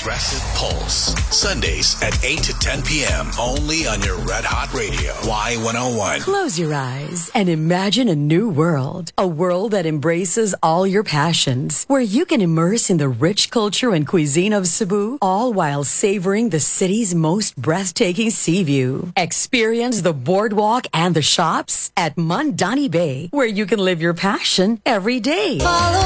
Progressive Pulse. Sundays at 8 to 10 p.m. only on your Red Hot Radio. Y101. Close your eyes and imagine a new world. A world that embraces all your passions. Where you can immerse in the rich culture and cuisine of Cebu, all while savoring the city's most breathtaking sea view. Experience the boardwalk and the shops at Mandani Bay, where you can live your passion every day.